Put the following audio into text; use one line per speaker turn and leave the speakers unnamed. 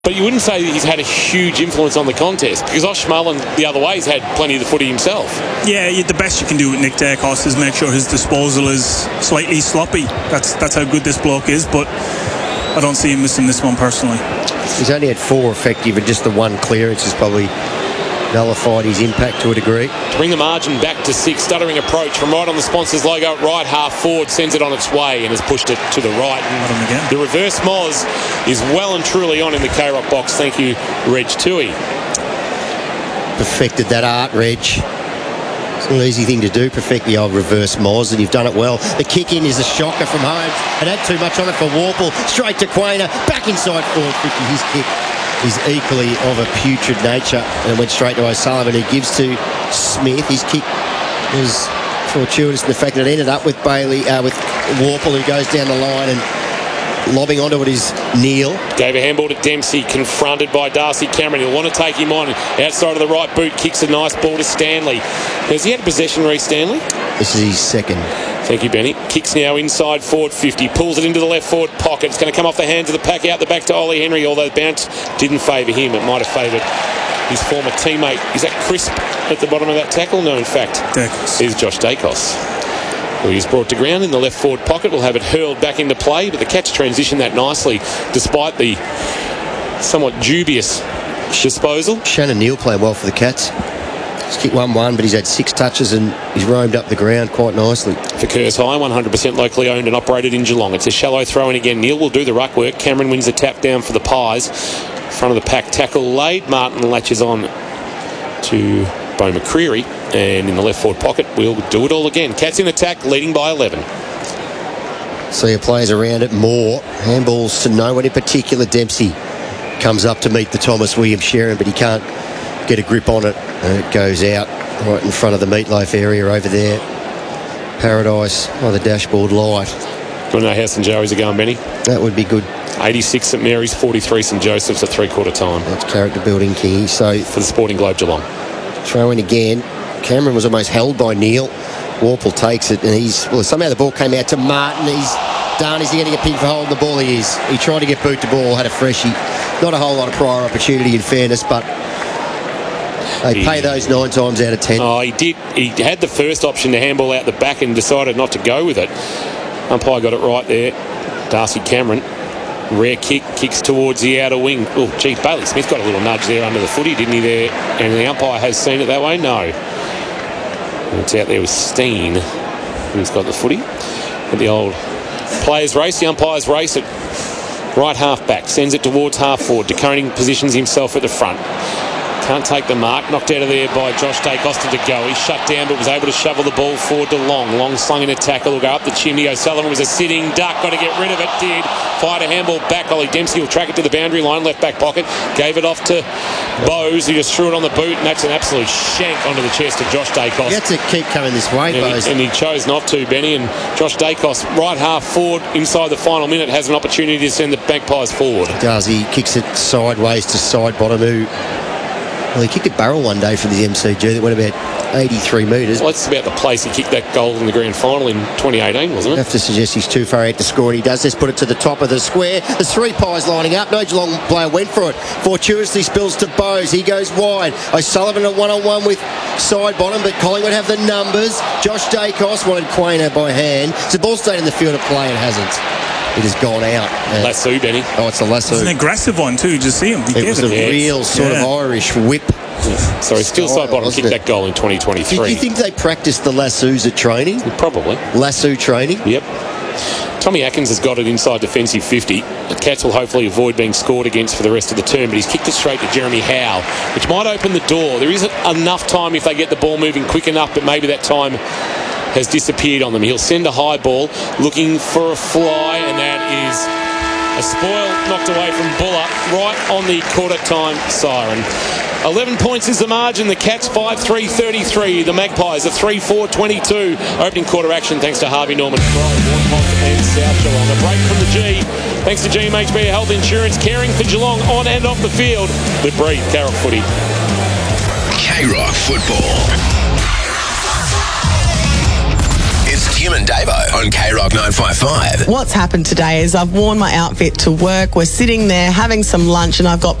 But you wouldn't say that he's had a huge influence on the contest, because Osh Mullen the other way has had plenty of the footy himself.
Yeah, the best you can do with Nick Daicos is make sure his disposal is slightly sloppy. That's how good this bloke is, but I don't see him missing this one personally.
He's only had 4 effective, and just the one clearance has probably nullified his impact to a degree.
To bring the margin back to 6, stuttering approach from right on the sponsor's logo, right half forward, sends it on its way and has pushed it to the right. And the reverse Moz is well and truly on in the K-Rock box. Thank you, Reg Tui.
Perfected that art, Reg. It's an easy thing to do, perfect the old reverse Moz, and you've done it well. The kick in is a shocker from Holmes. It had too much on it for Warple. Straight to Quainer, back inside forward 50. His kick is equally of a putrid nature, and went straight to O'Sullivan, who gives to Smith. His kick was fortuitous in the fact that it ended up with Bailey, with Warple, who goes down the line, and lobbing onto it is Neil.
Gave a handball to Dempsey, confronted by Darcy Cameron. He'll want to take him on. Outside of the right boot, kicks a nice ball to Stanley. Has he had possession, Reece Stanley?
This is his second.
Thank you, Benny. Kicks now inside forward 50. Pulls it into the left forward pocket. It's going to come off the hands of the pack, out the back to Ollie Henry, although the bounce didn't favour him. It might have favoured his former teammate. Is that Crisp at the bottom of that tackle? No, in fact, it's Josh Daicos. Well, he's brought to ground in the left forward pocket. We'll have it hurled back into play, but the Cats transitioned that nicely despite the somewhat dubious disposal.
Shannon Neal playing well for the Cats. He's kicked 1-1, but he's had 6 touches and he's roamed up the ground quite nicely.
For Curse High, 100% locally owned and operated in Geelong. It's a shallow throw in again. Neil will do the ruck work. Cameron wins the tap down for the Pies. Front of the pack tackle laid. Martin latches on to Bo McCreary, and in the left forward pocket we'll do it all again. Cats in attack, leading by 11.
So your players around it more. Handballs to no one in particular. Dempsey comes up to meet the Thomas Williams Sharon, but he can't get a grip on it, and it goes out right in front of the meatloaf area over there. Paradise by the dashboard light.
Do you want to know how St Joey's are going, Benny?
That would be good.
86 St Mary's, 43 St Joseph's at 3/4 time.
That's character building, Kingy. So
for the Sporting Globe Geelong.
Throw in again. Cameron was almost held by Neil. Warple takes it, and somehow the ball came out to Martin. He's done. Is he going to get pinned for holding the ball? He is. He tried to get boot to ball, had a freshie. Not a whole lot of prior opportunity, in fairness, but they pay those 9 times out of 10.
Oh, he did. He had the first option to handball out the back and decided not to go with it. Umpire got it right there. Darcy Cameron. Rare kick, kicks towards the outer wing. Oh, gee, Bailey Smith got a little nudge there under the footy, didn't he, there? And the umpire has seen it that way? No. And it's out there with Steen, who's got the footy. At the old players race, the umpires race it. Right half back, sends it towards half forward. DeConing positions himself at the front. Can't take the mark. Knocked out of there by Josh Daicos to go. He shut down but was able to shovel the ball forward to Long. Long slung in a tackle. Will go up the chimney. O'Sullivan was a sitting duck. Got to get rid of it. Did. Fired a handball back. Ollie Dempsey will track it to the boundary line. Left back pocket. Gave it off to Bowes. He just threw it on the boot, and that's an absolute shank onto the chest of Josh Daicos.
He had to keep coming this way, Bowes.
And he chose not to, Benny. And Josh Daicos, right half forward, inside the final minute, has an opportunity to send the Magpies forward.
Does he? Kicks it sideways to side bottom. Well, he kicked a barrel one day from the MCG that went about 83 metres.
Well, that's about the place he kicked that goal in the grand final in 2018, wasn't it?
I have to suggest he's too far out to score, and he does. Let's put it to the top of the square. There's 3 Pies lining up. No Geelong player went for it. Fortuitously spills to Bowes. He goes wide. O'Sullivan at one-on-one with side bottom, but Collingwood have the numbers. Josh Daicos wanted Quainer by hand. So the ball stayed in the field of play and hasn't. It has gone out.
Lasso, Benny.
Oh, it's a lasso.
It's an aggressive one too. Did you see him?
It was a real sort of Irish whip.
Sorry, still side bottom kicked that goal in 2023.
Do you think they practiced the lassos at training?
Probably.
Lasso training?
Yep. Tommy Atkins has got it inside defensive 50. The Cats will hopefully avoid being scored against for the rest of the term, but he's kicked it straight to Jeremy Howe, which might open the door. There isn't enough time if they get the ball moving quick enough, but maybe that time has disappeared on them. He'll send a high ball looking for a fly, and that is a spoil knocked away from Buller right on the quarter time siren. 11 points is the margin. The Cats 5-3-33. The Magpies are 3-4-22. Opening quarter action thanks to Harvey Norman Fry, Warnpont and South Geelong. A break from the G thanks to GMHB Health Insurance, caring for Geelong on and off the field. Live, breathe, K-Rock footy.
K-Rock football. It's Hume and Davo on K-Rock 955.
What's happened today is I've worn my outfit to work. We're sitting there having some lunch and I've got